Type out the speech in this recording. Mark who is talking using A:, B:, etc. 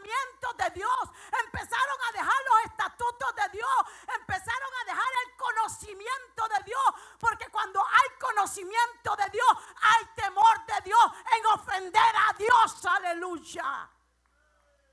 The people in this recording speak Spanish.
A: mandamientos de Dios, empezaron a dejar los estatutos de Dios, empezaron a dejar el conocimiento de Dios, porque cuando hay conocimiento de Dios, hay temor de Dios en ofender a Dios. Aleluya.